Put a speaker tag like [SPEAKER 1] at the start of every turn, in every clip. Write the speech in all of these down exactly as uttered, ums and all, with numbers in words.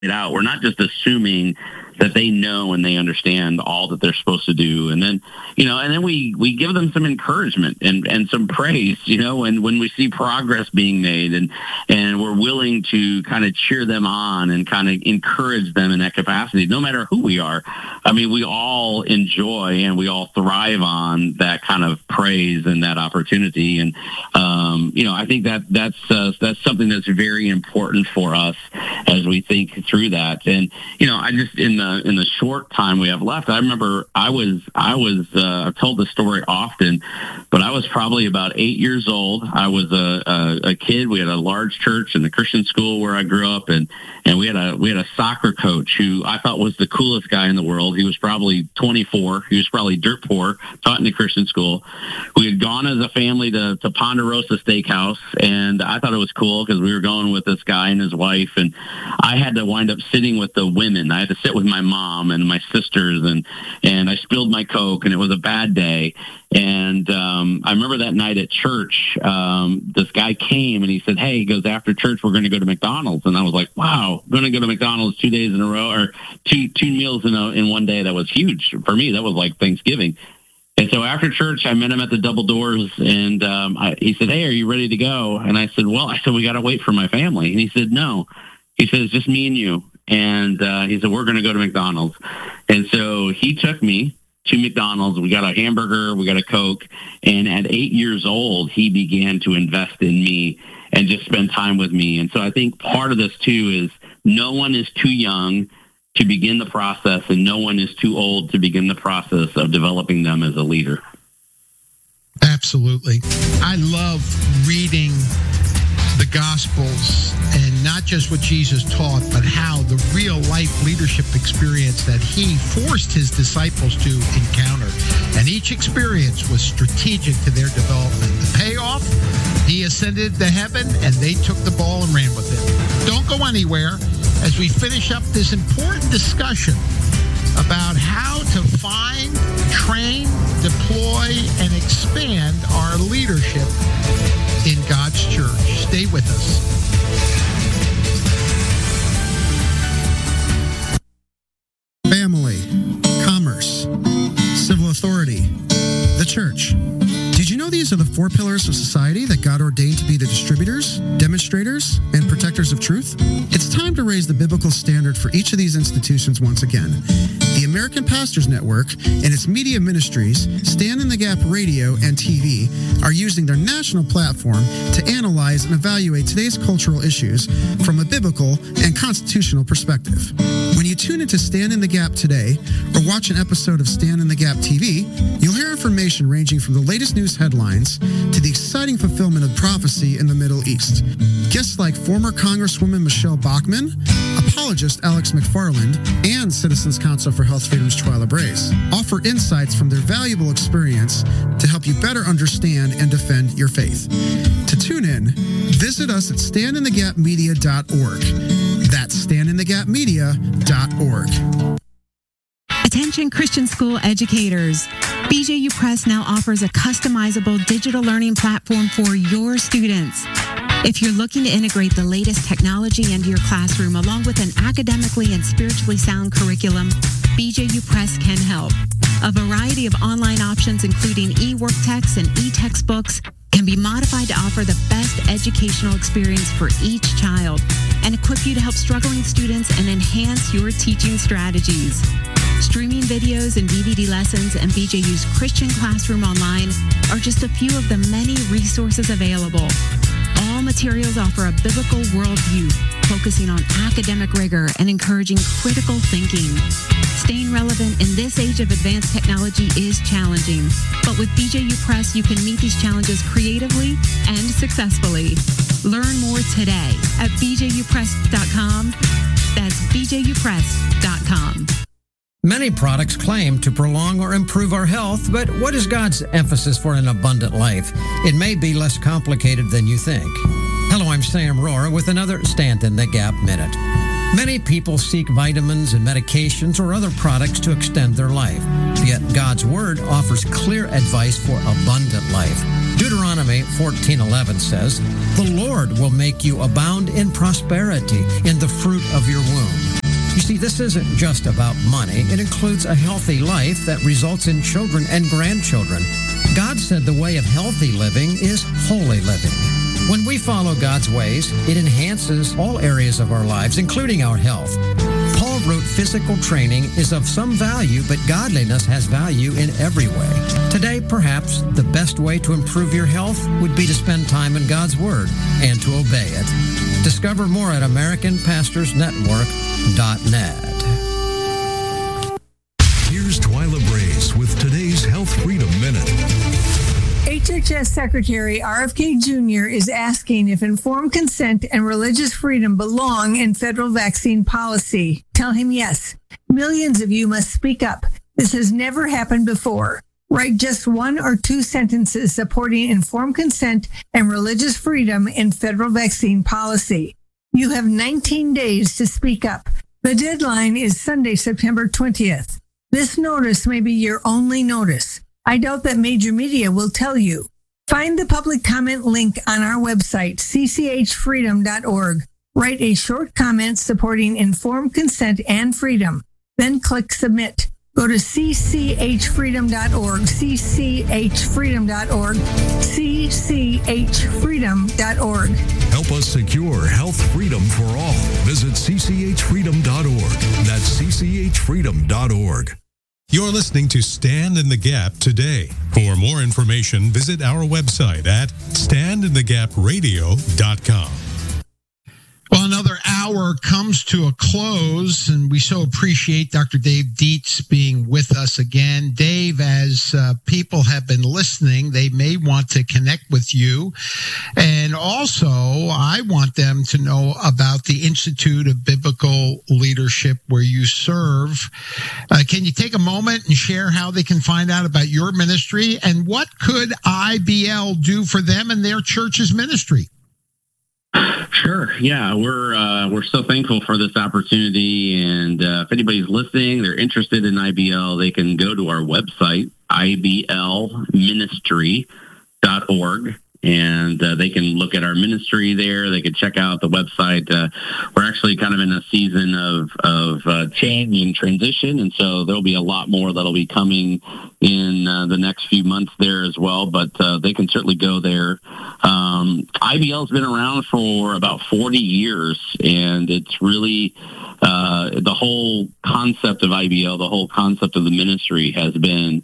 [SPEAKER 1] out. We're not just assuming that they know and they understand all that they're supposed to do. And then, you know, and then we, we give them some encouragement and, and some praise, you know, and when we see progress being made and, and we're willing to kind of cheer them on and kind of encourage them in that capacity, no matter who we are. I mean, we all enjoy and we all thrive on that kind of praise and that opportunity. And, um, you know, I think that that's, uh, that's something that's very important for us as we think through that. And, you know, I just, in the, in the short time we have left, I remember I was, I was, uh, I've told this story often, but I was probably about eight years old. I was a, a, a kid. We had a large church in the Christian school where I grew up, and, and we had a, we had a soccer coach who I thought was the coolest guy in the world. He was probably twenty-four. He was probably dirt poor, taught in the Christian school. We had gone as a family to, to Ponderosa Steakhouse, and I thought it was cool because we were going with this guy and his wife, and I had to wind up sitting with the women. I had to sit with my mom and my sisters, and, and I spilled my Coke, and it was a bad day. And um, I remember that night at church, um, this guy came and he said, hey, he goes, after church, we're going to go to McDonald's. And I was like, wow, going to go to McDonald's two days in a row, or two two meals in, a, in one day. That was huge. For me, that was like Thanksgiving. And so after church, I met him at the Double Doors, and um, I, he said, hey, are you ready to go? And I said, well, I said, we got to wait for my family. And he said, no. He said, it's just me and you. And uh, he said, we're going to go to McDonald's. And so he took me to McDonald's. We got a hamburger, we got a Coke. And at eight years old, he began to invest in me and just spend time with me. And so I think part of this, too, is no one is too young to begin the process, and no one is too old to begin the process of developing them as a leader.
[SPEAKER 2] Absolutely. I love reading the Gospels, and not just what Jesus taught, but how the real life leadership experience that he forced his disciples to encounter. And each experience was strategic to their development. The payoff, he ascended to heaven, and they took the ball and ran with it. Don't go anywhere as we finish up this important discussion about how to find, train, deploy, and expand our leadership in God's church. Stay with us.
[SPEAKER 3] Family, commerce, civil authority, the church. Did you know these are the four pillars of society that God ordained to be the distributors, demonstrators, and protectors of truth? It's time to raise the biblical standard for each of these institutions once again. The American Pastors Network and its media ministries, Stand in the Gap Radio and T V, are using their national platform to analyze and evaluate today's cultural issues from a biblical and constitutional perspective. When you tune into Stand in the Gap today or watch an episode of Stand in the Gap T V, you'll hear information ranging from the latest news headlines to the exciting fulfillment of prophecy in the Middle East. Guests like former Congresswoman Michelle Bachmann, apologist Alex McFarland, and Citizens Council for Health Freedom's Twyla Brace offer insights from their valuable experience to help you better understand and defend your faith. To tune in, visit us at stand in the gap media dot org. That's stand in the gap media dot org.
[SPEAKER 4] Attention Christian school educators. B J U Press now offers a customizable digital learning platform for your students. If you're looking to integrate the latest technology into your classroom along with an academically and spiritually sound curriculum, B J U Press can help. A variety of online options, including e-work texts and e-textbooks, can be modified to offer the best educational experience for each child and equip you to help struggling students and enhance your teaching strategies. Streaming videos and D V D lessons and B J U's Christian Classroom Online are just a few of the many resources available. All materials offer a biblical worldview, focusing on academic rigor and encouraging critical thinking. Staying relevant in this age of advanced technology is challenging, but with B J U Press, you can meet these challenges creatively and successfully. Learn more today at b j u press dot com. That's b j u press dot com.
[SPEAKER 5] Many products claim to prolong or improve our health, but what is God's emphasis for an abundant life? It may be less complicated than you think. Hello, I'm Sam Rohrer with another Stand in the Gap Minute. Many people seek vitamins and medications or other products to extend their life. Yet God's Word offers clear advice for abundant life. Deuteronomy fourteen eleven says, "The Lord will make you abound in prosperity, in the fruit of your womb." You see, this isn't just about money. It includes a healthy life that results in children and grandchildren. God said the way of healthy living is holy living. When we follow God's ways, it enhances all areas of our lives, including our health. Paul wrote, "Physical training is of some value, but godliness has value in every way." Today, perhaps the best way to improve your health would be to spend time in God's Word and to obey it. Discover more at American Pastors Network dot net.
[SPEAKER 6] Here's Twyla Brace with today's Health Freedom Minute.
[SPEAKER 7] H H S Secretary R F K Junior is asking if informed consent and religious freedom belong in federal vaccine policy. Tell him yes. Millions of you must speak up. This has never happened before. Write just one or two sentences supporting informed consent and religious freedom in federal vaccine policy. You have nineteen days to speak up. The deadline is Sunday, September twentieth. This notice may be your only notice. I doubt that major media will tell you. Find the public comment link on our website, c c h freedom dot org. Write a short comment supporting informed consent and freedom. Then click submit. Go to c c h freedom dot org, c c h freedom dot org, c c h freedom dot org.
[SPEAKER 6] Help us secure health freedom for all. Visit c c h freedom dot org. That's c c h freedom dot org.
[SPEAKER 8] You're listening to Stand in the Gap today. For more information, visit our website at stand in the gap radio dot com.
[SPEAKER 2] Well, another hour comes to a close, and we so appreciate Doctor Dave Dietz being with us again. Dave, as uh, people have been listening, they may want to connect with you. And also, I want them to know about the Institute of Biblical Leadership where you serve. Uh, can you take a moment and share how they can find out about your ministry, and what could I B L do for them and their church's ministry?
[SPEAKER 1] Sure. Yeah, we're uh, we're so thankful for this opportunity, and uh, if anybody's listening, they're interested in I B L, they can go to our website, I B L ministry dot org, and uh, they can look at our ministry there. They can check out the website. Uh, we're actually kind of in a season of of uh, change and transition, and so there'll be a lot more that'll be coming in uh, the next few months there as well, but uh, they can certainly go there. Um, I B L has been around for about forty years, and it's really uh, the whole concept of I B L, the whole concept of the ministry has been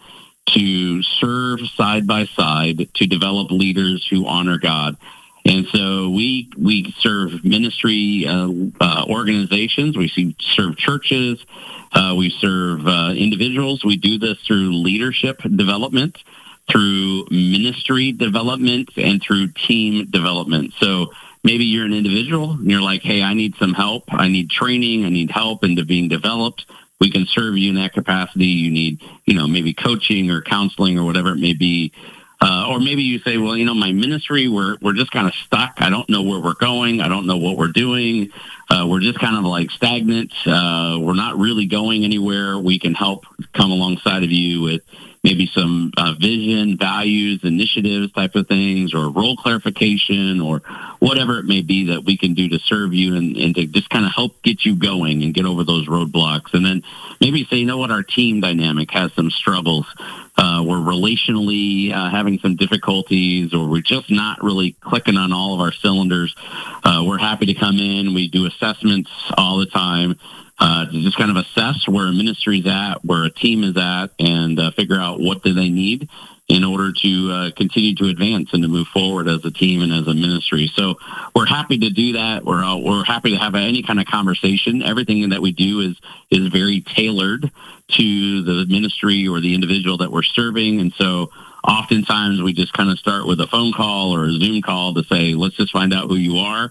[SPEAKER 1] to serve side by side to develop leaders who honor God. And so we we serve ministry uh, uh, organizations, we see, serve churches, uh, we serve uh, individuals. We do this through leadership development, through ministry development, and through team development. So maybe you're an individual and you're like, hey, I need some help. I need training. I need help into being developed. We can serve you in that capacity. You need, you know, maybe coaching or counseling or whatever it may be. Uh, or maybe you say, well, you know, my ministry, we're we're just kind of stuck. I don't know where we're going. I don't know what we're doing. Uh, we're just kind of like stagnant. Uh, we're not really going anywhere. We can help come alongside of you with maybe some uh, vision, values, initiatives type of things, or role clarification, or whatever it may be that we can do to serve you and, and to just kind of help get you going and get over those roadblocks. And then maybe say, you know what, our team dynamic has some struggles. Uh, we're relationally uh, having some difficulties, or we're just not really clicking on all of our cylinders. Uh, we're happy to come in. We do assessments all the time uh, to just kind of assess where a ministry's at, where a team is at, and uh, figure out what do they need in order to uh, continue to advance and to move forward as a team and as a ministry. So we're happy to do that. We're uh, we're happy to have any kind of conversation. Everything that we do is is very tailored to the ministry or the individual that we're serving. And so oftentimes we just kind of start with a phone call or a Zoom call to say, let's just find out who you are.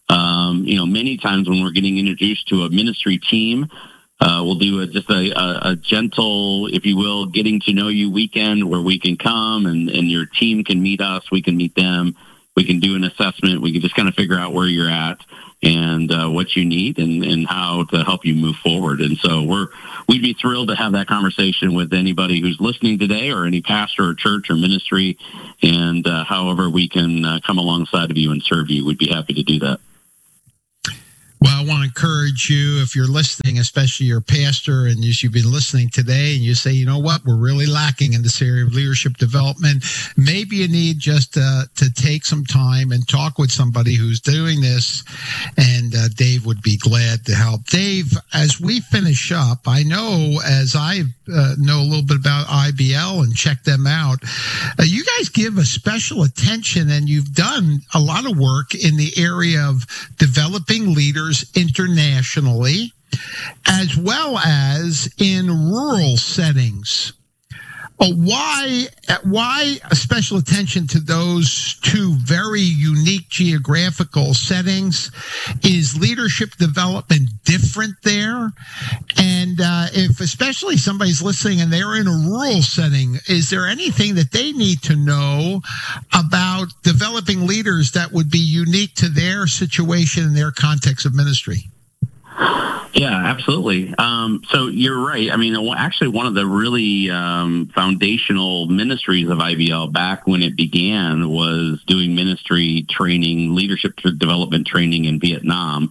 [SPEAKER 1] Um, you know, many times when we're getting introduced to a ministry team, Uh, we'll do a, just a, a, a gentle, if you will, getting to know you weekend where we can come and, and your team can meet us. We can meet them. We can do an assessment. We can just kind of figure out where you're at. and uh, what you need and, and how to help you move forward. And so we're we'd be thrilled to have that conversation with anybody who's listening today, or any pastor or church or ministry, and uh, however we can uh, come alongside of you and serve you, we'd be happy to do that.
[SPEAKER 2] Well, I want to encourage you, if you're listening, especially your pastor, and as you've been listening today, and you say, you know what, we're really lacking in this area of leadership development. Maybe you need just uh, to take some time and talk with somebody who's doing this, and uh, Dave would be glad to help. Dave, as we finish up, I know as I uh, know a little bit about I B L and check them out, uh, you guys give a special attention, and you've done a lot of work in the area of developing leaders internationally, as well as in rural settings. Uh, why, why a special attention to those two very unique geographical settings? Is leadership development different there? And uh, if especially somebody's listening and they're in a rural setting, is there anything that they need to know about developing leaders that would be unique to their situation and their context of ministry?
[SPEAKER 1] Yeah, absolutely. Um, so you're right. I mean, actually, one of the really um, foundational ministries of I B L back when it began was doing ministry training, leadership development training in Vietnam.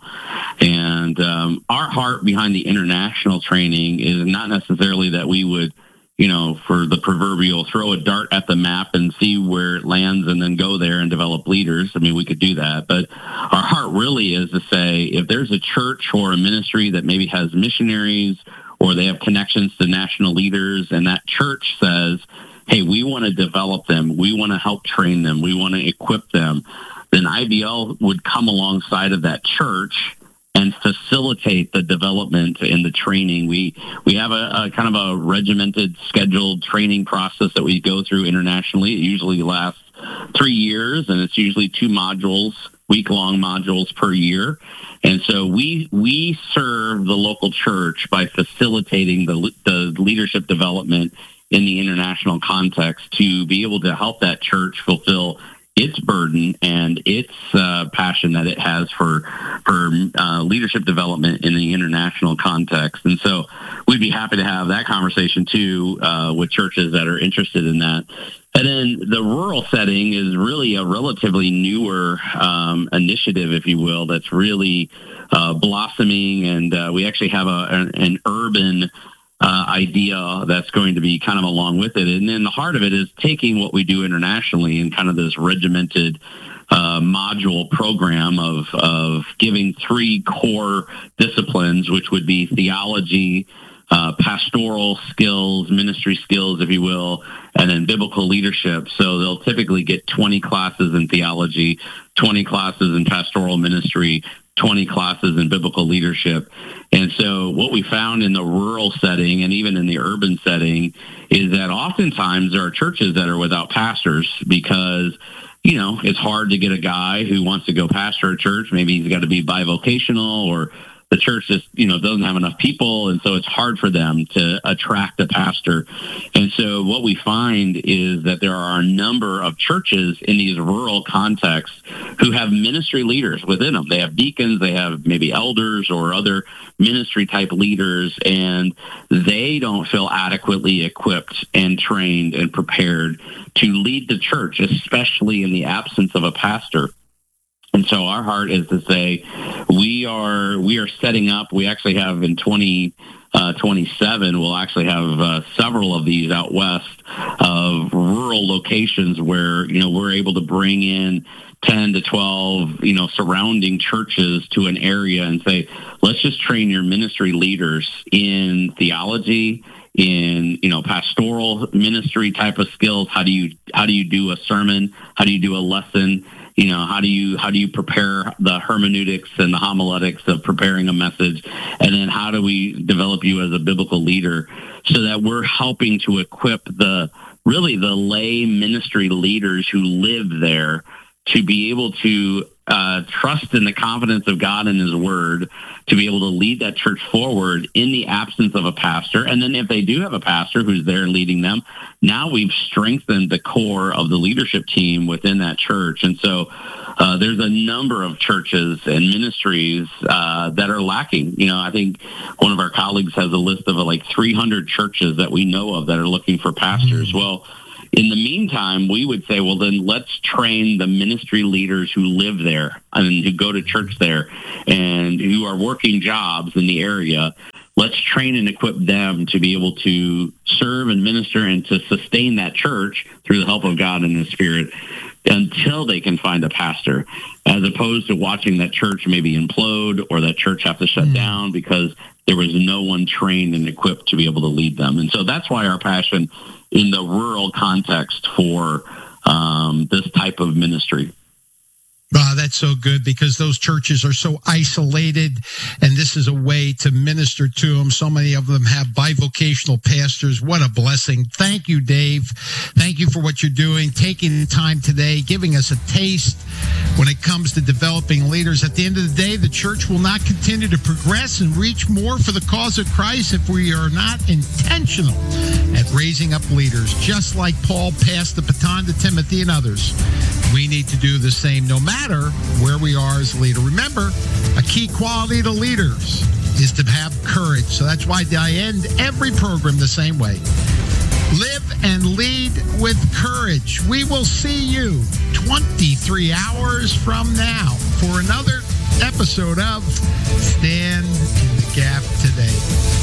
[SPEAKER 1] And um, our heart behind the international training is not necessarily that we would, you know, for the proverbial throw a dart at the map and see where it lands and then go there and develop leaders. I mean, we could do that. But our heart really is to say, if there's a church or a ministry that maybe has missionaries or they have connections to national leaders, and that church says, hey, we want to develop them, we want to help train them, we want to equip them, then I B L would come alongside of that church and facilitate the development and the training. We we have a, a kind of a regimented, scheduled training process that we go through internationally. It usually lasts three years, and it's usually two modules, week-long modules per year. And so we we serve the local church by facilitating the the leadership development in the international context to be able to help that church fulfill its burden and its uh, passion that it has for for uh, leadership development in the international context. And so we'd be happy to have that conversation too uh, with churches that are interested in that. And then the rural setting is really a relatively newer um, initiative, if you will, that's really uh, blossoming. And uh, we actually have a, an, an urban Uh, idea that's going to be kind of along with it. And then the heart of it is taking what we do internationally and kind of this regimented uh, module program of, of giving three core disciplines, which would be theology, uh, pastoral skills, ministry skills, if you will, and then biblical leadership. So they'll typically get twenty classes in theology, twenty classes in pastoral ministry, twenty classes in biblical leadership. And so what we found in the rural setting and even in the urban setting is that oftentimes there are churches that are without pastors because, you know, it's hard to get a guy who wants to go pastor a church. Maybe he's got to be bivocational, or the church just, you know, doesn't have enough people, and so it's hard for them to attract a pastor. And so what we find is that there are a number of churches in these rural contexts who have ministry leaders within them. They have deacons, they have maybe elders or other ministry type leaders, and they don't feel adequately equipped and trained and prepared to lead the church, especially in the absence of a pastor. And so our heart is to say we are we are setting up. We actually have in twenty twenty-seven, we'll actually have uh, several of these out west of rural locations where, you know, we're able to bring in ten to twelve, you know, surrounding churches to an area and say, let's just train your ministry leaders in theology, in, you know, pastoral ministry type of skills. How do you how do you do a sermon? How do you do a lesson? You know, how do you how do you prepare the hermeneutics and the homiletics of preparing a message? And then how do we develop you as a biblical leader so that we're helping to equip the really the lay ministry leaders who live there to be able to uh, trust in the confidence of God and His Word to be able to lead that church forward in the absence of a pastor. And then if they do have a pastor who's there leading them, now we've strengthened the core of the leadership team within that church. And so uh, there's a number of churches and ministries uh, that are lacking. You know, I think one of our colleagues has a list of uh, like three hundred churches that we know of that are looking for pastors. Mm-hmm. Well, in the meantime, we would say, well, then let's train the ministry leaders who live there and who go to church there and who are working jobs in the area. Let's train and equip them to be able to serve and minister and to sustain that church through the help of God and His Spirit until they can find a pastor, as opposed to watching that church maybe implode or that church have to shut mm. down because there was no one trained and equipped to be able to lead them. And so that's why our passion in the rural context for um, this type of ministry.
[SPEAKER 2] Wow, that's so good, because those churches are so isolated, and this is a way to minister to them. So many of them have bivocational pastors. What a blessing. Thank you, Dave. Thank you for what you're doing, taking the time today, giving us a taste when it comes to developing leaders. At the end of the day, the church will not continue to progress and reach more for the cause of Christ if we are not intentional at raising up leaders. Just like Paul passed the baton to Timothy and others, we need to do the same no matter where we are as a leader. Remember, a key quality to leaders is to have courage. So that's why I end every program the same way. Live and lead with courage. We will see you twenty-three hours from now for another episode of Stand in the Gap Today.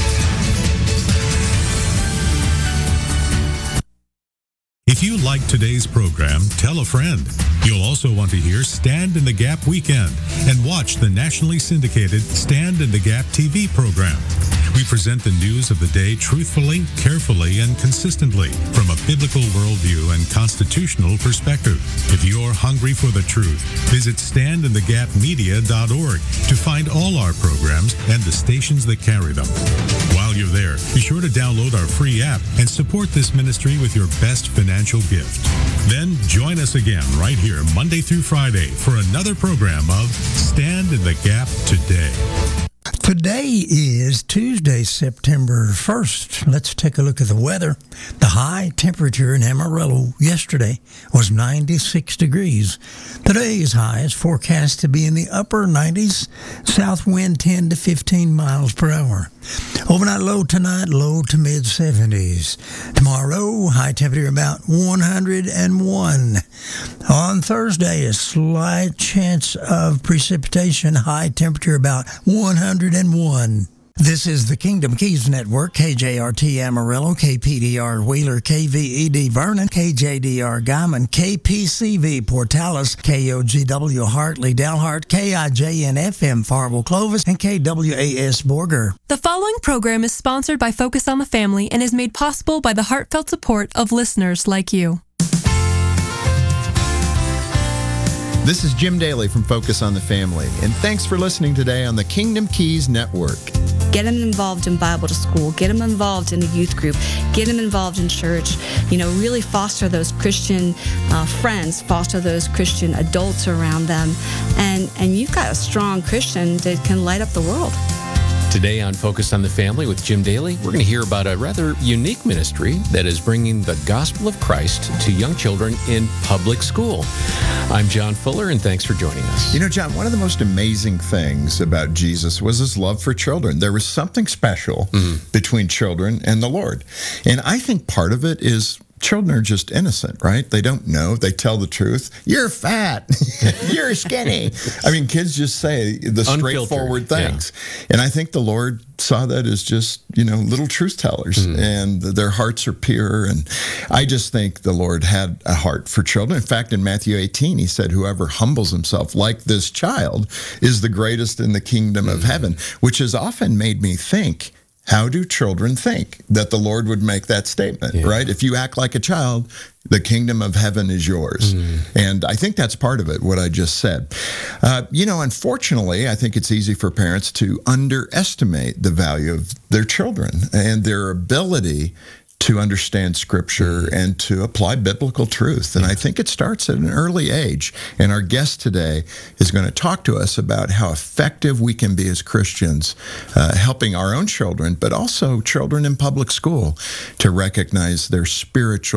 [SPEAKER 8] If you like today's program, tell a friend. You'll also want to hear Stand in the Gap Weekend and watch the nationally syndicated Stand in the Gap T V program. We present the news of the day truthfully, carefully, and consistently from a biblical worldview and constitutional perspective. If you're hungry for the truth, visit stand in the gap media dot org to find all our programs and the stations that carry them. While you're there, be sure to download our free app and support this ministry with your best financial gift. Then join us again right here Monday through Friday for another program of Stand in the Gap Today.
[SPEAKER 9] Today is Tuesday, September first. Let's take a look at the weather. The high temperature in Amarillo yesterday was ninety-six degrees. Today's high is forecast to be in the upper nineties, south wind ten to fifteen miles per hour. Overnight low tonight, low to mid seventies. Tomorrow, high temperature about one hundred one. On Thursday, a slight chance of precipitation, high temperature about one hundred one. This is the Kingdom Keys Network, K J R T Amarillo, K P D R Wheeler, K V E D Vernon, K J D R Guyman, K P C V Portales, K O G W Hartley Dalhart, K I J N F M Farwell Clovis, and K W A S Borger.
[SPEAKER 10] The following program is sponsored by Focus on the Family and is made possible by the heartfelt support of listeners like you.
[SPEAKER 11] This is Jim Daly from Focus on the Family, and thanks for listening today on the Kingdom Keys Network.
[SPEAKER 12] Get them involved in Bible to School. Get them involved in a youth group. Get them involved in church. You know, really foster those Christian uh, friends, foster those Christian adults around them. And, and you've got a strong Christian that can light up the world.
[SPEAKER 13] Today on Focus on the Family with Jim Daly, we're going to hear about a rather unique ministry that is bringing the gospel of Christ to young children in public school. I'm John Fuller, and thanks for joining us.
[SPEAKER 11] You know, John, one of the most amazing things about Jesus was his love for children. There was something special mm-hmm. between children and the Lord. And I think part of it is children are just innocent, right? They don't know. They tell the truth. You're fat. You're skinny. I mean, kids just say the straightforward things. Yeah. And I think the Lord saw that as just, you know, little truth tellers, mm. and their hearts are pure. And I just think the Lord had a heart for children. In fact, in Matthew eighteen, he said, whoever humbles himself like this child is the greatest in the kingdom mm. of heaven, which has often made me think, how do children think that the Lord would make that statement, yeah. right? If you act like a child, the kingdom of heaven is yours. Mm. And I think that's part of it, what I just said. Uh, you know, unfortunately, I think it's easy for parents to underestimate the value of their children and their ability to understand Scripture and to apply biblical truth. And I think it starts at an early age. And our guest today is going to talk to us about how effective we can be as Christians, uh, helping our own children, but also children in public school to recognize their spiritual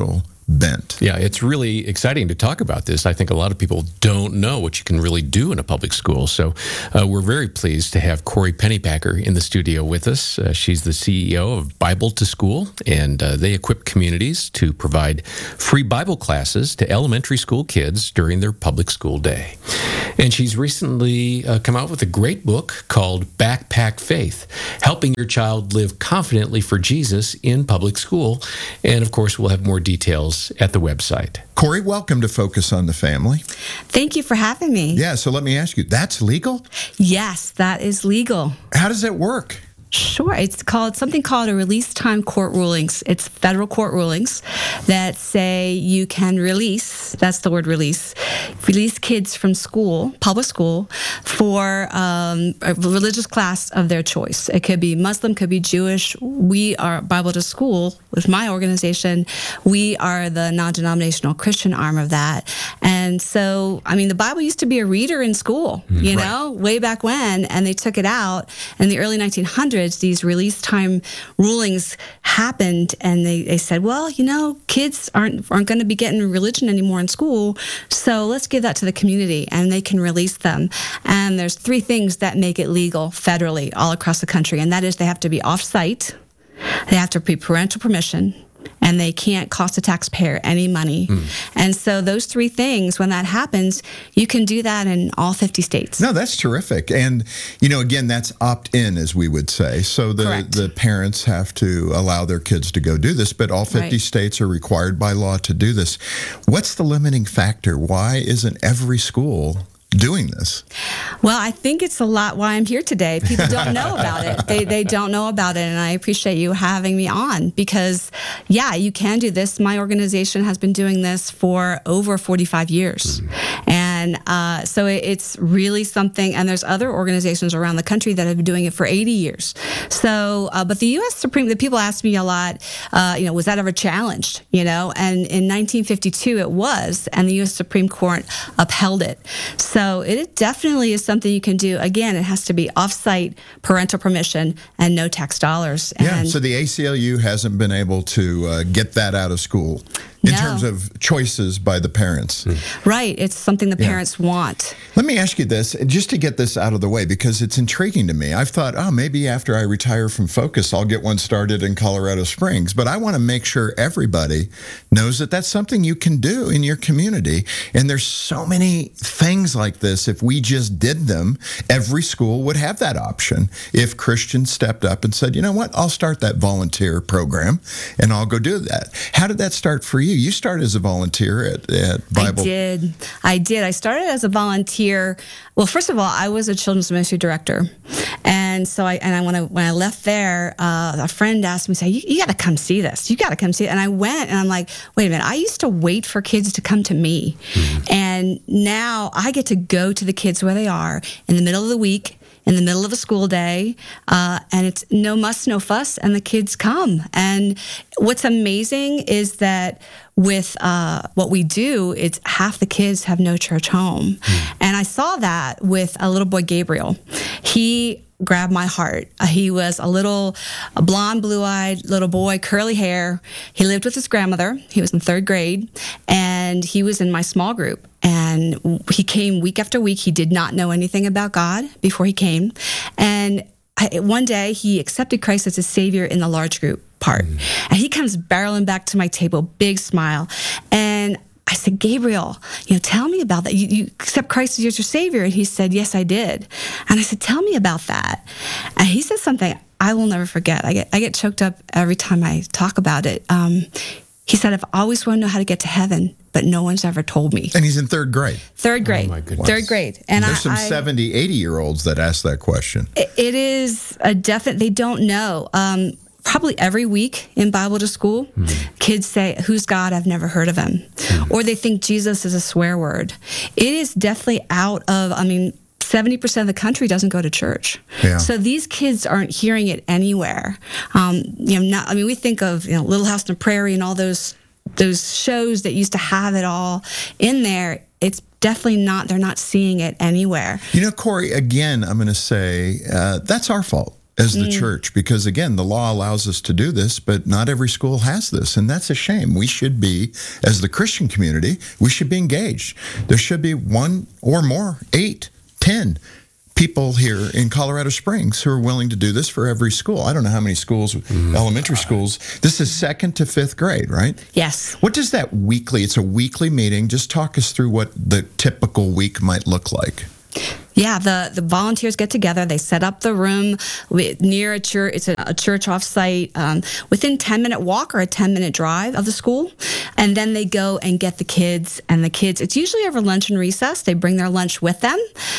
[SPEAKER 11] bent.
[SPEAKER 13] Yeah, it's really exciting to talk about this. I think a lot of people don't know what you can really do in a public school. So uh, we're very pleased to have Corey Pennypacker in the studio with us. Uh, she's the C E O of Bible to School, and uh, they equip communities to provide free Bible classes to elementary school kids during their public school day. And she's recently uh, come out with a great book called Backpack Faith, helping your child live confidently for Jesus in public school. And of course, we'll have more details at the website.
[SPEAKER 11] Corey, welcome to Focus on the Family.
[SPEAKER 12] Thank you for having me.
[SPEAKER 11] Yeah, so let me ask you, that's legal?
[SPEAKER 12] Yes, that is legal.
[SPEAKER 11] How does that work?
[SPEAKER 12] Sure. It's called something called a release time court rulings. It's federal court rulings that say you can release, that's the word release, release kids from school, public school, for um, a religious class of their choice. It could be Muslim, could be Jewish. We are Bible to School, with my organization. We are the non-denominational Christian arm of that. And so, I mean, the Bible used to be a reader in school, you right. know, way back when, and they took it out in the early nineteen hundreds. These release time rulings happened, and they, they said, well, you know, kids aren't aren't going to be getting religion anymore in school, so let's give that to the community, and they can release them. And there's three things that make it legal federally all across the country, and that is they have to be off-site, they have to be parental permission, and they can't cost the taxpayer any money. Mm. And so those three things, when that happens, you can do that in all fifty states.
[SPEAKER 11] No, that's terrific. And, you know, again, that's opt-in, as we would say. So the, the parents have to allow their kids to go do this, but all fifty right. states are required by law to do this. What's the limiting factor? Why isn't every school doing this?
[SPEAKER 12] Well, I think it's a lot why I'm here today. People don't know about it. They they don't know about it, and I appreciate you having me on because, yeah, you can do this. My organization has been doing this for over forty-five years, mm-hmm. and uh, so it, it's really something. And there's other organizations around the country that have been doing it for eighty years. So, uh, but the U S Supreme, the people ask me a lot, uh, you know, was that ever challenged? You know, and in nineteen fifty-two it was, and the U S Supreme Court upheld it. So. So it definitely is something you can do. Again, it has to be off-site parental permission and no tax dollars. And
[SPEAKER 11] yeah, so the A C L U hasn't been able to uh, get that out of school in
[SPEAKER 12] no.
[SPEAKER 11] terms of choices by the parents.
[SPEAKER 12] Right. It's something the parents yeah. want.
[SPEAKER 11] Let me ask you this, just to get this out of the way, because it's intriguing to me. I've thought, oh, maybe after I retire from Focus, I'll get one started in Colorado Springs. But I want to make sure everybody knows that that's something you can do in your community. And there's so many things like this. If we just did them, every school would have that option. If Christians stepped up and said, you know what, I'll start that volunteer program and I'll go do that. How did that start for you? You started as a volunteer at, at Bible.
[SPEAKER 12] I did. I did. I started as a volunteer. Well, first of all, I was a children's ministry director. And so I, and I, when I, when I left there, uh, a friend asked me, say, you, you got to come see this. You got to come see it. And I went and I'm like, wait a minute. I used to wait for kids to come to me. Mm-hmm. And now I get to go to the kids where they are in the middle of the week, in the middle of a school day, uh, and it's no muss, no fuss, and the kids come. And what's amazing is that with uh, what we do, it's half the kids have no church home. Mm. And I saw that with a little boy, Gabriel. He grabbed my heart. Uh, he was a little a blonde, blue-eyed little boy, curly hair. He lived with his grandmother. He was in third grade, and he was in my small group. And he came week after week. He did not know anything about God before he came. And I, one day, he accepted Christ as his Savior in the large group part. Mm. And he comes barreling back to my table, big smile. And I said, Gabriel, you know, tell me about that. You, you accept Christ as your Savior? And he said, yes, I did. And I said, tell me about that. And he said something I will never forget. I get I get choked up every time I talk about it. Um, he said, I've always wanted to know how to get to heaven, but no one's ever told me.
[SPEAKER 11] And he's in third grade.
[SPEAKER 12] Third grade.
[SPEAKER 11] Oh my goodness.
[SPEAKER 12] Third grade. And
[SPEAKER 11] There's
[SPEAKER 12] I,
[SPEAKER 11] some
[SPEAKER 12] I,
[SPEAKER 11] seventy, eighty-year-olds that ask that question.
[SPEAKER 12] It, it is a definite, they don't know. Um, Probably every week in Bible to School, mm. kids say, who's God? I've never heard of him. Mm. Or they think Jesus is a swear word. It is definitely out of, I mean, seventy percent of the country doesn't go to church. Yeah. So these kids aren't hearing it anywhere. Um, you know, not, I mean, we think of, you know, Little House on the Prairie and all those those shows that used to have it all in there. It's definitely not, they're not seeing it anywhere.
[SPEAKER 11] You know, Corey, again, I'm going to say uh, that's our fault. as the
[SPEAKER 12] Mm.
[SPEAKER 11] church, because again, the law allows us to do this, but not every school has this, and that's a shame. We should be, as the Christian community, we should be engaged. There should be one or more, eight, ten people here in Colorado Springs who are willing to do this for every school. I don't know how many schools, mm. elementary schools. This is second to fifth grade, right?
[SPEAKER 12] Yes.
[SPEAKER 11] What does that weekly, it's a weekly meeting. Just talk us through what the typical week might look like.
[SPEAKER 12] Yeah, the, the volunteers get together. They set up the room with, near a church. It's a, a church off-site, um, within ten-minute walk or a ten-minute drive of the school. And then they go and get the kids. And the kids, it's usually over lunch and recess. They bring their lunch with them.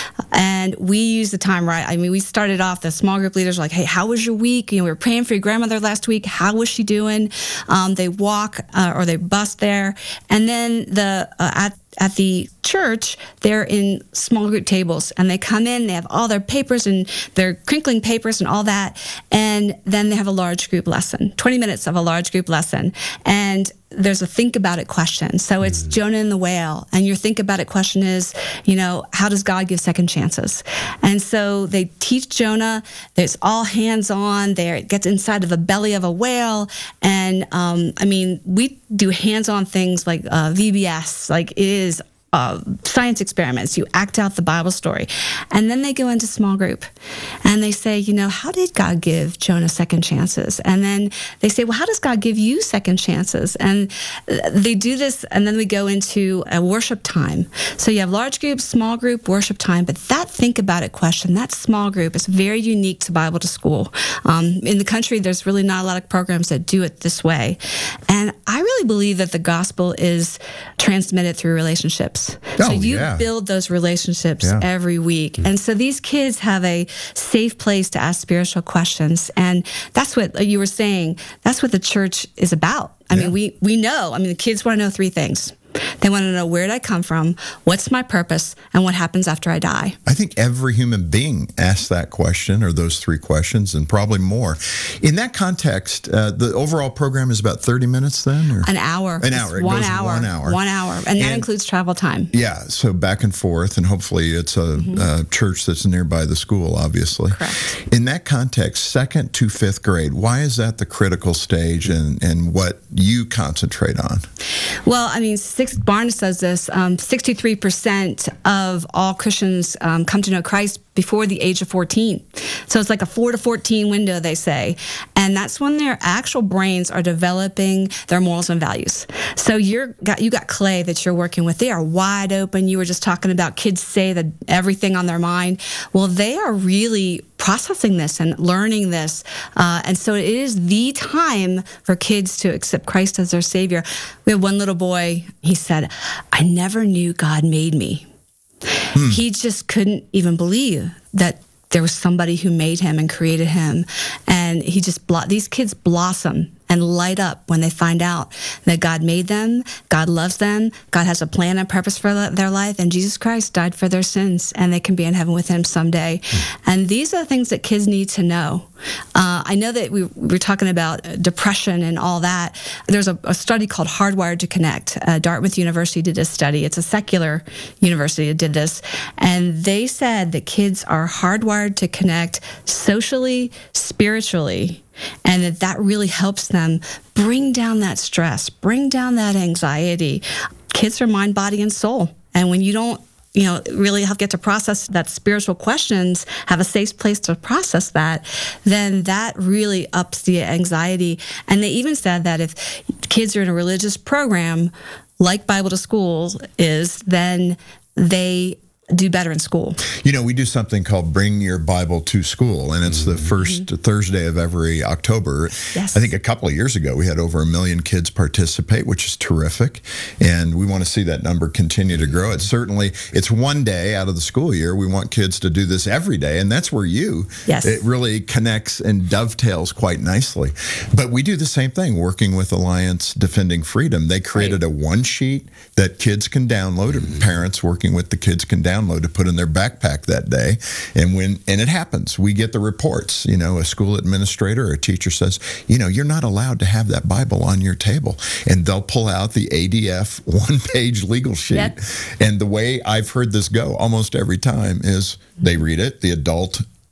[SPEAKER 12] And we use the time right. I mean, we started off, the small group leaders were like, hey, how was your week? You know, we were praying for your grandmother last week. How was she doing? Um, they walk uh, or they bus there. And then the uh, at At the church, they're in small group tables, and they come in, they have all their papers and their crinkling papers and all that, and then they have a large group lesson, twenty minutes of a large group lesson, and there's a think about it question. So it's mm. Jonah and the whale, and your think about it question is, you know, how does God give second chances? And so they teach Jonah. There's all hands on there. It gets inside of the belly of a whale, and um, I mean, we do hands on things like uh, V B S, like it is. Uh, science experiments. You act out the Bible story. And then they go into small group and they say, you know, how did God give Jonah second chances? And then they say, well, how does God give you second chances? And they do this, and then we go into a worship time. So you have large group, small group, worship time, but that think about it question, that small group is very unique to Bible to School. Um, in the country, there's really not a lot of programs that do it this way. And I really believe that the gospel is transmitted through relationships.
[SPEAKER 11] Oh,
[SPEAKER 12] so you
[SPEAKER 11] yeah.
[SPEAKER 12] build those relationships
[SPEAKER 11] Yeah.
[SPEAKER 12] every week. And so these kids have a safe place to ask spiritual questions. And that's what you were saying. That's what the church is about. I
[SPEAKER 11] Yeah.
[SPEAKER 12] mean, we, we know, I mean, the kids want to know three things. They want to know, where did I come from? What's my purpose? And what happens after I die?
[SPEAKER 11] I think every human being asks that question, or those three questions, and probably more. In that context, uh, the overall program is about thirty minutes then? Or?
[SPEAKER 12] An hour.
[SPEAKER 11] An hour. It
[SPEAKER 12] One
[SPEAKER 11] goes
[SPEAKER 12] hour.
[SPEAKER 11] one hour.
[SPEAKER 12] One hour. And that
[SPEAKER 11] And-
[SPEAKER 12] includes travel time.
[SPEAKER 11] Yeah, so back and forth, and hopefully it's a,
[SPEAKER 12] Mm-hmm.
[SPEAKER 11] a church that's nearby the school, obviously.
[SPEAKER 12] Correct.
[SPEAKER 11] In that context, second to fifth grade, why is that the critical stage, and, and what you concentrate on?
[SPEAKER 12] Well, I mean, six, Barnes says this, um, sixty-three percent of all Christians um, come to know Christ before the age of fourteen. So it's like a four to fourteen window, they say. And that's when their actual brains are developing their morals and values. So you're got you got clay that you're working with. They are wide open. You were just talking about kids say that everything on their mind. Well, they are really processing this and learning this. Uh, and so it is the time for kids to accept Christ as their Savior. We have one little boy, he said, I never knew God made me. Hmm. He just couldn't even believe that there was somebody who made him and created him. And he just, blo- these kids blossom and light up when they find out that God made them, God loves them, God has a plan and purpose for their life, and Jesus Christ died for their sins, and they can be in heaven with him someday. Mm. And these are the things that kids need to know. Uh, I know that we, we were talking about depression and all that. There's a, a study called Hardwired to Connect. Uh, Dartmouth University did a study. It's a secular university that did this. And they said that kids are hardwired to connect socially, spiritually, and that that really helps them bring down that stress, bring down that anxiety. Kids are mind, body, and soul. And when you don't, you know, really have get to process that spiritual questions, have a safe place to process that, then that really ups the anxiety. And they even said that if kids are in a religious program, like Bible to School is, then they do better in school.
[SPEAKER 11] You know, we do something called Bring Your Bible to School, and it's the first mm-hmm. Thursday of every October.
[SPEAKER 12] Yes.
[SPEAKER 11] I think a couple of years ago, we had over a million kids participate, which is terrific, and we want to see that number continue to grow. It's certainly, it's one day out of the school year. We want kids to do this every day, and that's where you,
[SPEAKER 12] yes.
[SPEAKER 11] it really connects and dovetails quite nicely. But we do the same thing, working with Alliance Defending Freedom. They created right. a one sheet that kids can download, mm-hmm. or parents working with the kids can download to put in their backpack that day. And when and it happens, we get the reports. You know, a school administrator or a teacher says, you know, you're not allowed to have that Bible on your table. And they'll pull out the A D F one-page legal sheet. Yep. And the way I've heard this go almost every time is they read it, the adult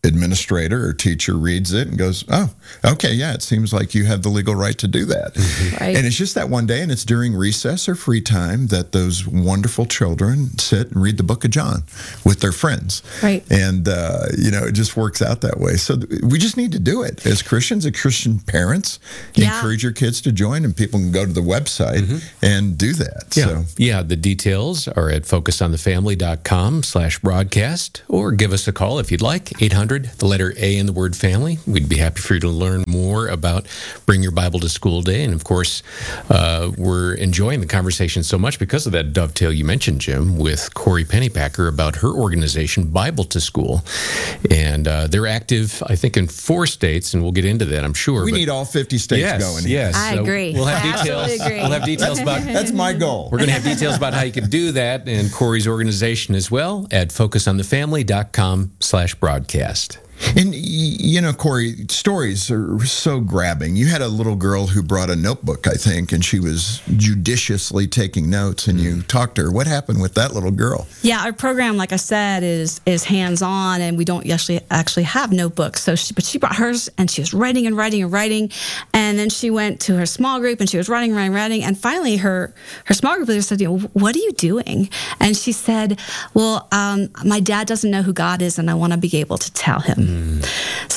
[SPEAKER 11] administrator or teacher reads it and goes, oh, okay, yeah, it seems like you have the legal right to do that. Mm-hmm. Right. And it's just that one day, and it's during recess or free time that those wonderful children sit and read the book of John with their friends.
[SPEAKER 12] Right.
[SPEAKER 11] And, uh, you know, it just works out that way. So th- we just need to do it. As Christians, as Christian parents, yeah. encourage your kids to join, and people can go to the website mm-hmm. and do that.
[SPEAKER 13] Yeah.
[SPEAKER 11] So.
[SPEAKER 13] yeah, the details are at focus on the family dot com slash broadcast, or give us a call if you'd like, eight hundred, the letter A in the word family. We'd be happy for you to learn more about Bring Your Bible to School Day. And of course, uh, we're enjoying the conversation so much because of that dovetail you mentioned, Jim, with Corey Pennypacker about her organization, Bible to School. And uh, they're active, I think, in four states, and we'll get into that, I'm sure.
[SPEAKER 11] We
[SPEAKER 13] but
[SPEAKER 11] need all fifty states
[SPEAKER 13] yes,
[SPEAKER 11] going here.
[SPEAKER 13] Yes,
[SPEAKER 12] I
[SPEAKER 13] so
[SPEAKER 12] agree.
[SPEAKER 13] We'll have
[SPEAKER 12] I
[SPEAKER 13] details.
[SPEAKER 12] absolutely agree.
[SPEAKER 13] We'll have details about
[SPEAKER 11] That's my goal.
[SPEAKER 13] We're going to have details about how you can do that and Corey's organization as well at focus on the family dot com slash broadcast.
[SPEAKER 11] And, you know, Corey, stories are so grabbing. You had a little girl who brought a notebook, I think, and she was judiciously taking notes, and you talked to her. What happened with that little girl?
[SPEAKER 12] Yeah, our program, like I said, is is hands-on, and we don't actually actually have notebooks. So, she, but she brought hers, and she was writing and writing and writing, and then she went to her small group, and she was writing, writing, writing, and finally her her small group leader said, you know, what are you doing? And she said, well, um, my dad doesn't know who God is, and I want to be able to tell him. Mm.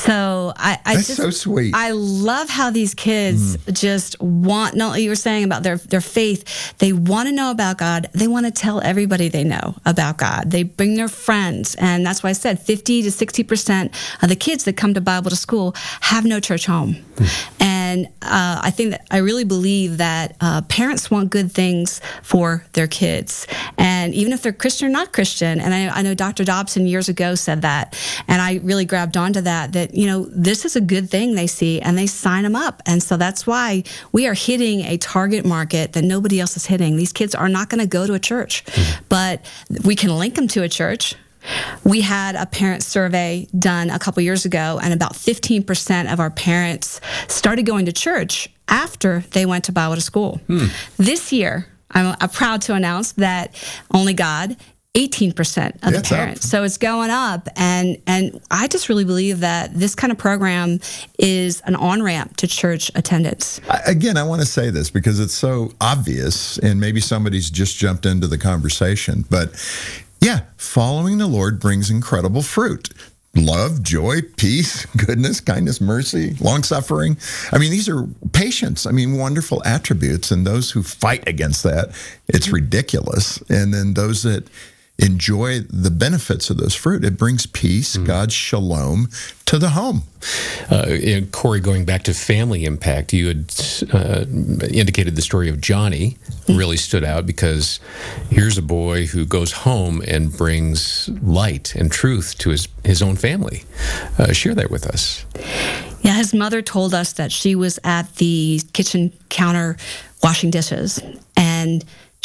[SPEAKER 12] So I, I
[SPEAKER 11] That's
[SPEAKER 12] just,
[SPEAKER 11] so sweet.
[SPEAKER 12] I love how these kids mm. just want, not like you were saying about their, their faith, they want to know about God. They want to tell everybody they know about God. They bring their friends. And that's why I said fifty to sixty percent of the kids that come to Bible to School have no church home. Mm. And uh, I think that I really believe that uh, parents want good things for their kids. And even if they're Christian or not Christian, and I, I know Doctor Dobson years ago said that, and I really grabbed onto that, that, you know, this is a good thing they see, and they sign them up. And so that's why we are hitting a target market that nobody else is hitting. These kids are not going to go to a church, mm-hmm. but we can link them to a church. We had a parent survey done a couple years ago, and about fifteen percent of our parents started going to church after they went to Bible to School. Hmm. This year, I'm, I'm proud to announce that only God, eighteen percent of
[SPEAKER 11] That's
[SPEAKER 12] the parents. Up. So it's going up. And, and I just really believe that this kind of program is an on-ramp to church attendance.
[SPEAKER 11] I, again, I want to say this because it's so obvious, and maybe somebody's just jumped into the conversation, but yeah, following the Lord brings incredible fruit. Love, joy, peace, goodness, kindness, mercy, long-suffering. I mean, these are patience. I mean, wonderful attributes. And those who fight against that, it's ridiculous. And then those that enjoy the benefits of those fruit, it brings peace, mm. God's shalom to the home.
[SPEAKER 13] Uh, and Corey, going back to family impact, you had uh, indicated the story of Johnny really stood out because here's a boy who goes home and brings light and truth to his, his own family. Uh, share that with us.
[SPEAKER 12] Yeah, his mother told us that she was at the kitchen counter washing dishes, and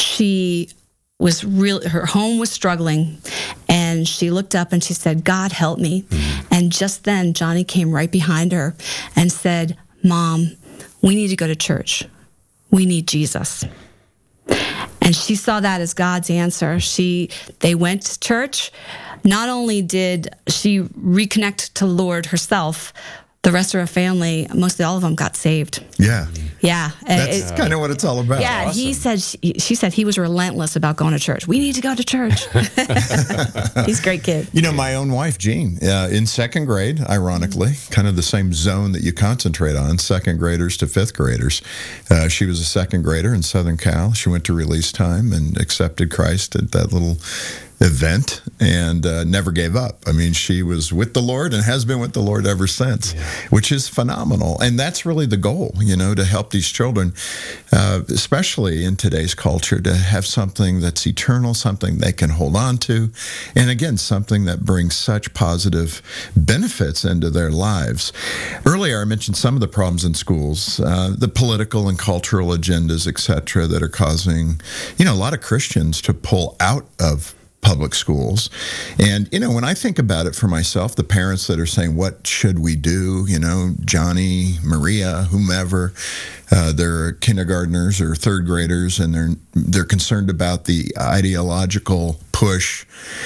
[SPEAKER 12] she was real, her home was struggling, and she looked up and she said, God, help me. Mm-hmm. And just then, Johnny came right behind her and said, Mom, we need to go to church. We need Jesus. And she saw that as God's answer. She, they went to church. Not only did she reconnect to the Lord herself, the rest of her family, mostly all of them, got saved.
[SPEAKER 11] Yeah.
[SPEAKER 12] Yeah.
[SPEAKER 11] That's uh, kind of what it's all about.
[SPEAKER 12] Yeah. Awesome. He said, she, she said he was relentless about going to church. We need to go to church. He's a great kid.
[SPEAKER 11] You know, my own wife, Jean, uh, in second grade, ironically, mm-hmm. kind of the same zone that you concentrate on, second graders to fifth graders. Uh, she was a second grader in Southern Cal. She went to release time and accepted Christ at that little event and uh, never gave up. I mean, she was with the Lord and has been with the Lord ever since, yeah. which is phenomenal. And that's really the goal, you know, to help these children, uh, especially in today's culture, to have something that's eternal, something they can hold on to, and again, something that brings such positive benefits into their lives. Earlier, I mentioned some of the problems in schools, uh, the political and cultural agendas, et cetera, that are causing, you know, a lot of Christians to pull out of public schools. And, you know, when I think about it for myself, the parents that are saying, what should we do? You know, Johnny, Maria, whomever, uh, they're kindergartners or third graders, and they're they're concerned about the ideological push.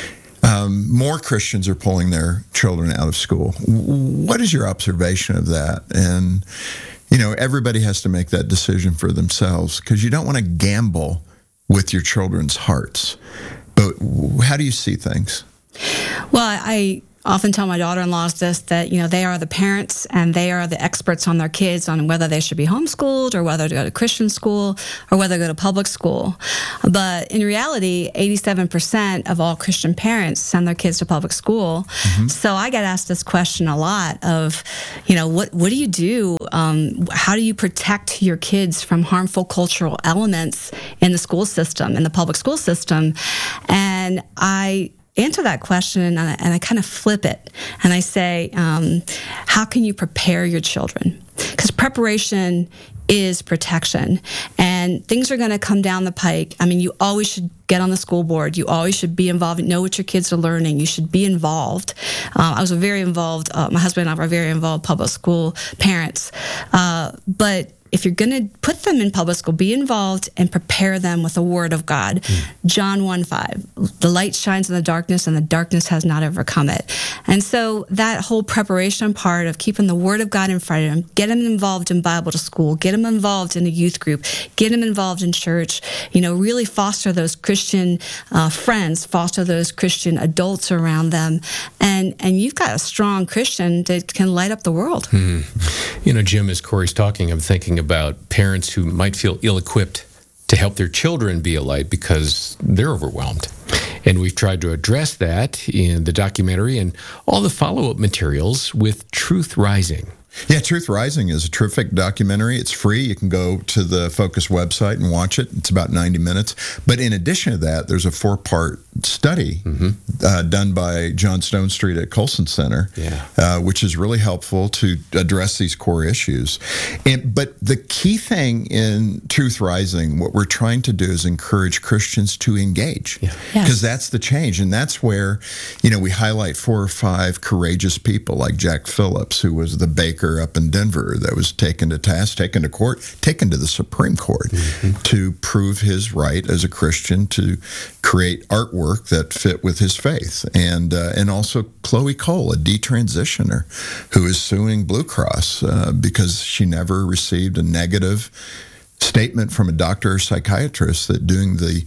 [SPEAKER 11] um, more Christians are pulling their children out of school. What is your observation of that? And, you know, everybody has to make that decision for themselves because you don't want to gamble with your children's hearts. But how do you see things?
[SPEAKER 12] Well, I often tell my daughter-in-laws this, that, you know, they are the parents and they are the experts on their kids on whether they should be homeschooled or whether to go to Christian school or whether to go to public school. But in reality, eighty-seven percent of all Christian parents send their kids to public school. Mm-hmm. So I get asked this question a lot of, you know, what, what do you do? Um, how do you protect your kids from harmful cultural elements in the school system, in the public school system? And I answer that question and I, and I kind of flip it and I say, um, how can you prepare your children? Because preparation is protection and things are going to come down the pike. I mean, you always should get on the school board. You always should be involved, know what your kids are learning. You should be involved. Uh, I was a very involved, uh, my husband and I were very involved public school parents. Uh, but if you're going to put them in public school, be involved and prepare them with the Word of God. Mm. John one five, the light shines in the darkness and the darkness has not overcome it. And so that whole preparation part of keeping the Word of God in front of them, get them involved in Bible to school, get them involved in a youth group, get them involved in church, you know, really foster those Christian uh, friends, foster those Christian adults around them. And, and you've got a strong Christian that can light up the world.
[SPEAKER 13] Mm. You know, Jim, as Corey's talking, I'm thinking about parents who might feel ill-equipped to help their children be a light because they're overwhelmed. And we've tried to address that in the documentary and all the follow-up materials with Truth Rising.
[SPEAKER 11] Yeah, Truth Rising is a terrific documentary. It's free. You can go to the Focus website and watch it. It's about ninety minutes. But in addition to that, there's a four-part study mm-hmm. uh, done by John Stonestreet at Colson Center, yeah. uh, which is really helpful to address these core issues. And, but the key thing in Truth Rising, what we're trying to do is encourage Christians to engage, because yeah. yes. that's the change. And that's where, you know, we highlight four or five courageous people like Jack Phillips, who was the baker up in Denver that was taken to task, taken to court, taken to the Supreme Court mm-hmm. to prove his right as a Christian to create artwork that fit with his faith. And uh, and also Chloe Cole, a detransitioner, who is suing Blue Cross uh, because she never received a negative statement from a doctor or psychiatrist that doing the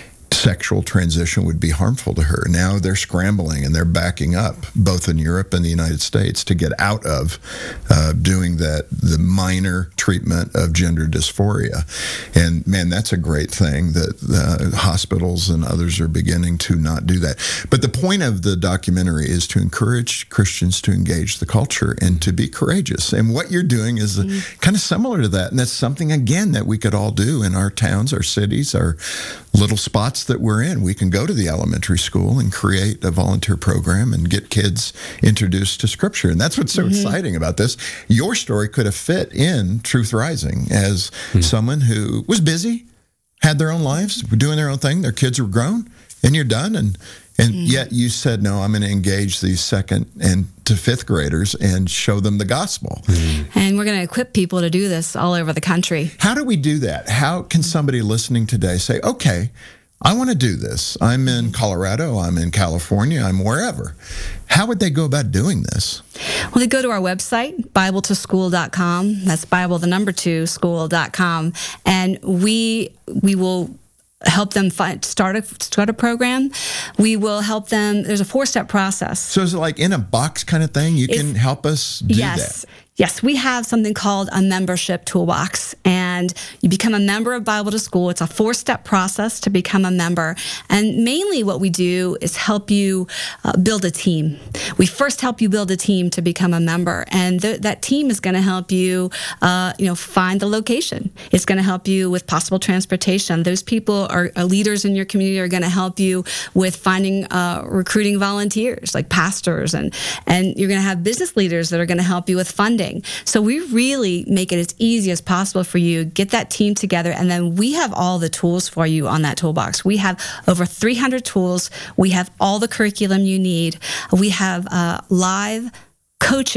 [SPEAKER 11] sexual transition would be harmful to her. Now they're scrambling and they're backing up, both in Europe and the United States, to get out of uh, doing that, the minor treatment of gender dysphoria. And man, that's a great thing that uh, hospitals and others are beginning to not do that. But the point of the documentary is to encourage Christians to engage the culture and to be courageous. And what you're doing is mm-hmm. uh, kind of similar to that. And that's something, again, that we could all do in our towns, our cities, our little spots that we're in. We can go to the elementary school and create a volunteer program and get kids introduced to Scripture. And that's what's so mm-hmm. exciting about this. Your story could have fit in Truth Rising as mm-hmm. someone who was busy, had their own lives, were doing their own thing. Their kids were grown, and you're done. And and mm-hmm. yet you said, no, I'm going to engage these second and to fifth graders and show them the gospel.
[SPEAKER 12] Mm-hmm. And we're going to equip people to do this all over the country.
[SPEAKER 11] How do we do that? How can somebody listening today say, okay, I want to do this. I'm in Colorado, I'm in California, I'm wherever. How would they go about doing this?
[SPEAKER 12] Well, they go to our website, Bible to school dot com. That's Bible, the number two, school dot com. And we we will help them find, start a start a program. We will help them. There's a four-step process.
[SPEAKER 11] So is it like in a box kind of thing? You it's, can help us do
[SPEAKER 12] yes.
[SPEAKER 11] that?
[SPEAKER 12] Yes, we have something called a membership toolbox, and you become a member of Bible to School. It's a four-step process to become a member, and mainly what we do is help you uh, build a team. We first help you build a team to become a member, and th- that team is going to help you, uh, you know, find the location. It's going to help you with possible transportation. Those people are, are leaders in your community are going to help you with finding, uh, recruiting volunteers like pastors, and and you're going to have business leaders that are going to help you with funding. So we really make it as easy as possible for you. Get that team together, and then we have all the tools for you on that toolbox. We have over three hundred tools. We have all the curriculum you need. We have uh, live coaching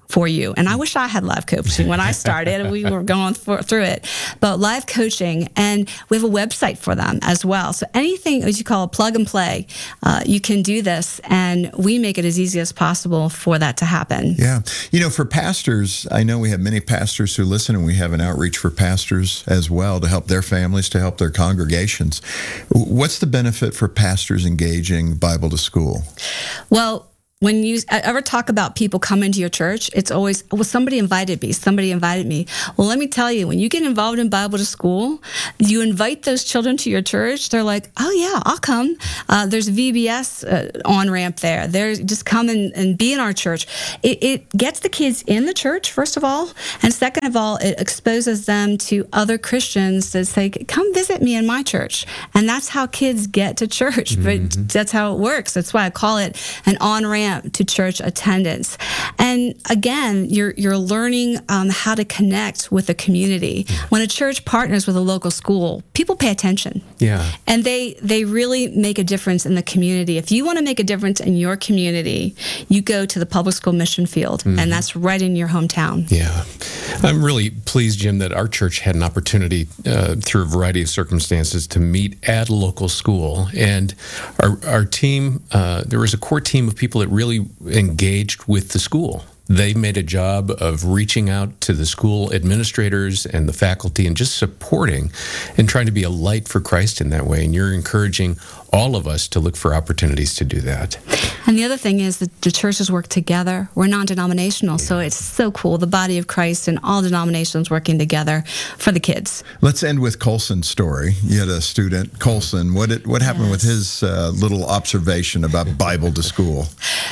[SPEAKER 12] for you. And I wish I had live coaching when I started. We were going for, through it. But live coaching, and we have a website for them as well. So anything, as you call it, plug and play, uh, you can do this, and we make it as easy as possible for that to happen.
[SPEAKER 11] Yeah. You know, for pastors, I know we have many pastors who listen, and we have an outreach for pastors as well to help their families, to help their congregations. What's the benefit for pastors engaging Bible to School?
[SPEAKER 12] Well, when you ever talk about people coming to your church, it's always, well, somebody invited me, somebody invited me. Well, let me tell you, when you get involved in Bible to School, you invite those children to your church, they're like, oh yeah, I'll come. Uh, there's a V B S uh, on-ramp there. There's just come and, and be in our church. It, it gets the kids in the church, first of all, and second of all, it exposes them to other Christians that say, come visit me in my church. And that's how kids get to church, mm-hmm. but that's how it works. That's why I call it an on-ramp to church attendance. And again, you're you're learning um, how to connect with the community. When a church partners with a local school, people pay attention.
[SPEAKER 13] Yeah.
[SPEAKER 12] And they they really make a difference in the community. If you want to make a difference in your community, you go to the public school mission field, mm-hmm. and that's right in your hometown.
[SPEAKER 13] Yeah. I'm really pleased, Jim, that our church had an opportunity uh, through a variety of circumstances to meet at a local school. And our, our team, uh, there was a core team of people that really engaged with the school. They made a job of reaching out to the school administrators and the faculty and just supporting and trying to be a light for Christ in that way. And you're encouraging all of us to look for opportunities to do that.
[SPEAKER 12] And the other thing is that the churches work together. We're non-denominational, yeah. so it's so cool. The body of Christ and all denominations working together for the kids.
[SPEAKER 11] Let's end with Colson's story. You had a student, Colson. What did, what happened yes. with his uh, little observation about Bible to School?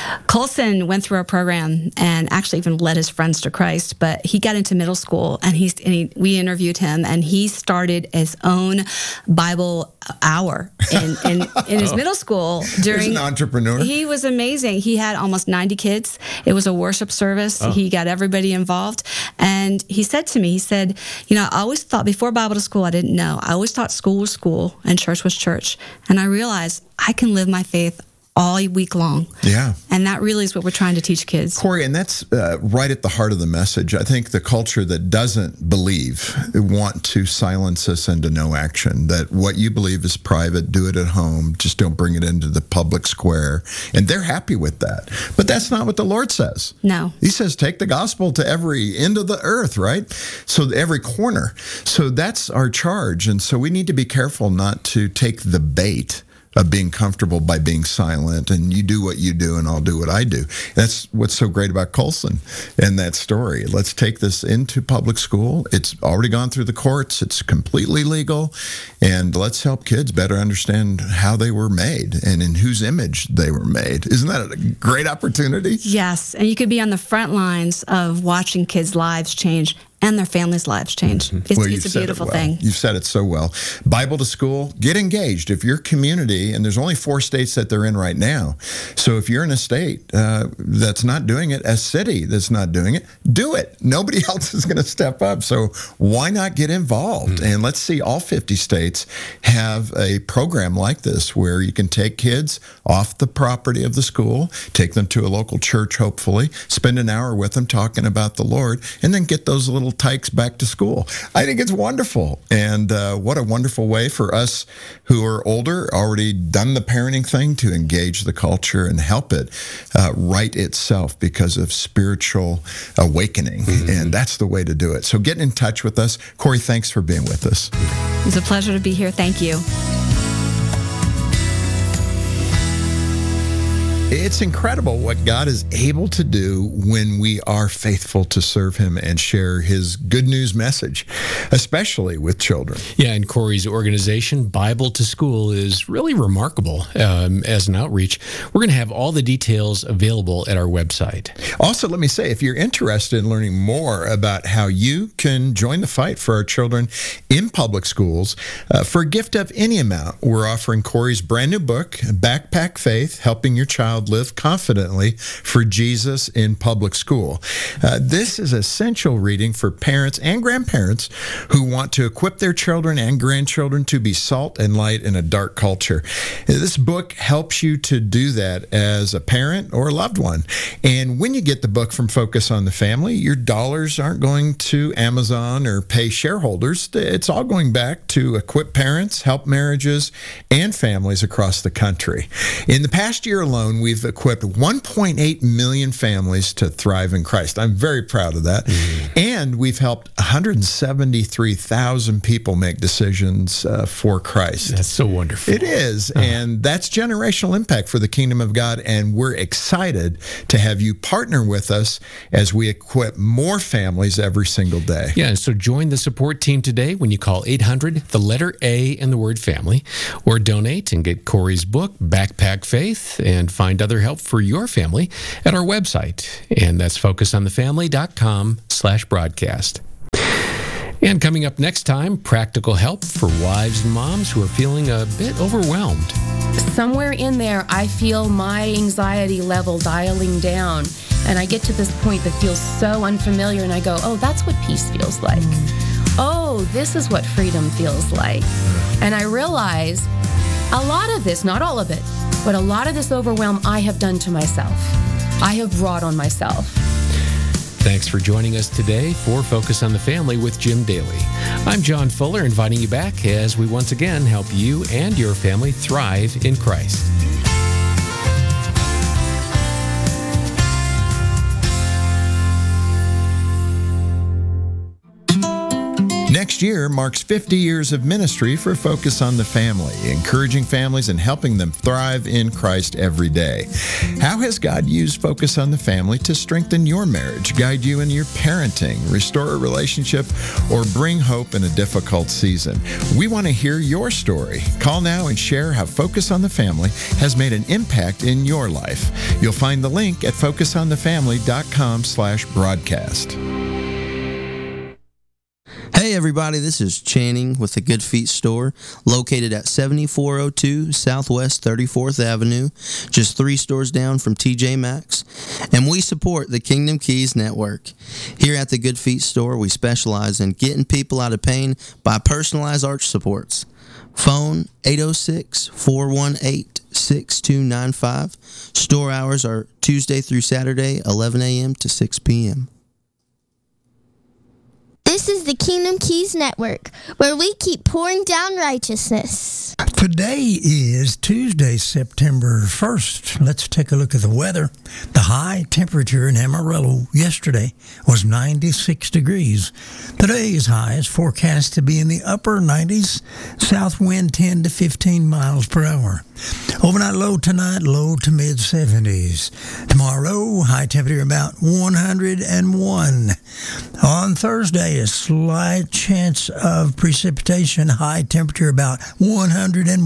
[SPEAKER 12] Colson went through our program and actually even led his friends to Christ, but he got into middle school, and, he's, and he, we interviewed him, and he started his own Bible hour in, in, in his middle school. During
[SPEAKER 11] He's an entrepreneur.
[SPEAKER 12] He was amazing. He had almost ninety kids. It was a worship service. Oh. He got everybody involved. And he said to me, he said, you know, I always thought before Bible to School, I didn't know. I always thought school was school and church was church. And I realized I can live my faith all week long.
[SPEAKER 11] Yeah.
[SPEAKER 12] And that really is what we're trying to teach kids.
[SPEAKER 11] Corey, and that's uh, right at the heart of the message. I think the culture that doesn't believe want to silence us into no action, that what you believe is private, do it at home, just don't bring it into the public square. And they're happy with that. But that's not what the Lord says.
[SPEAKER 12] No.
[SPEAKER 11] He says, take the gospel to every end of the earth, right? So every corner. So that's our charge. And so we need to be careful not to take the bait of being comfortable by being silent, and you do what you do and I'll do what I do. That's what's so great about Colson and that story. Let's take this into public school. It's already gone through the courts. It's completely legal. And let's help kids better understand how they were made and in whose image they were made. Isn't that a great opportunity?
[SPEAKER 12] Yes. And you could be on the front lines of watching kids' lives change and their families' lives change. Mm-hmm. It's,
[SPEAKER 11] well,
[SPEAKER 12] it's a beautiful
[SPEAKER 11] it well.
[SPEAKER 12] thing.
[SPEAKER 11] You've said it so well. Bible to School, get engaged. If your community, and there's only four states that they're in right now, so if you're in a state uh, that's not doing it, a city that's not doing it, do it. Nobody else is going to step up, so why not get involved? Mm-hmm. And let's see all fifty states have a program like this where you can take kids off the property of the school, take them to a local church, hopefully, spend an hour with them talking about the Lord, and then get those little tykes back to school. I think it's wonderful. And uh, what a wonderful way for us who are older, already done the parenting thing, to engage the culture and help it uh, right itself because of spiritual awakening. Mm-hmm. And that's the way to do it. So get in touch with us. Corey, thanks for being with us.
[SPEAKER 12] It's a pleasure to be here. Thank you.
[SPEAKER 11] It's incredible what God is able to do when we are faithful to serve Him and share His good news message, especially with children.
[SPEAKER 13] Yeah, and Corey's organization, Bible to School, is really remarkable um, as an outreach. We're going to have all the details available at our website.
[SPEAKER 11] Also, let me say, if you're interested in learning more about how you can join the fight for our children in public schools, uh, for a gift of any amount, we're offering Corey's brand new book, Backpack Faith, Helping Your Child child live confidently for Jesus in public school. Uh, this is essential reading for parents and grandparents who want to equip their children and grandchildren to be salt and light in a dark culture. This book helps you to do that as a parent or a loved one. And when you get the book from Focus on the Family, your dollars aren't going to Amazon or pay shareholders. It's all going back to equip parents, help marriages, and families across the country. In the past year alone, we've equipped one point eight million families to thrive in Christ. I'm very proud of that. Mm-hmm. And we've helped one hundred seventy-three thousand people make decisions uh, for Christ.
[SPEAKER 13] That's so wonderful.
[SPEAKER 11] It is. Uh-huh. And that's generational impact for the kingdom of God. And we're excited to have you partner with us as we equip more families every single day.
[SPEAKER 13] Yeah, so join the support team today when you call eight hundred, the letter A, and the word family, or donate and get Corey's book, Backpack Faith, and find other help for your family at our website. And that's focusonthefamily.com slash broadcast. And coming up next time, practical help for wives and moms who are feeling a bit overwhelmed.
[SPEAKER 14] Somewhere in there, I feel my anxiety level dialing down. And I get to this point that feels so unfamiliar, and I go, oh, that's what peace feels like. Mm. Oh, this is what freedom feels like. And I realize a lot of this, not all of it, but a lot of this overwhelm I have done to myself. I have brought on myself.
[SPEAKER 13] Thanks for joining us today for Focus on the Family with Jim Daly. I'm John Fuller, inviting you back as we once again help you and your family thrive in Christ.
[SPEAKER 11] Next year marks fifty years of ministry for Focus on the Family, encouraging families and helping them thrive in Christ every day. How has God used Focus on the Family to strengthen your marriage, guide you in your parenting, restore a relationship, or bring hope in a difficult season? We want to hear your story. Call now and share how Focus on the Family has made an impact in your life. You'll find the link at focusonthefamily.com slash broadcast.
[SPEAKER 15] Hey everybody, this is Channing with the Good Feet Store, located at seventy-four oh two Southwest thirty-fourth Avenue, just three stores down from T J Maxx, and we support the Kingdom Keys Network. Here at the Good Feet Store, we specialize in getting people out of pain by personalized arch supports. Phone eight oh six, four one eight, six two nine five. Store hours are Tuesday through Saturday, eleven a.m. to six p.m.
[SPEAKER 16] This is the Kingdom Keys Network, where we keep pouring down righteousness.
[SPEAKER 9] Today is Tuesday, September first. Let's take a look at the weather. The high temperature in Amarillo yesterday was ninety-six degrees. Today's high is forecast to be in the upper nineties, south wind ten to fifteen miles per hour. Overnight low tonight, low to mid seventies. Tomorrow, high temperature about one hundred one. On Thursday, a slight chance of precipitation, high temperature about one hundred one.